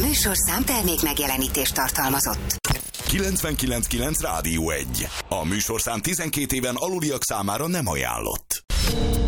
műsorszám termék megjelenítést tartalmazott. 99.9 Rádió 1. A műsorszám 12 éven aluliak számára nem ajánlott.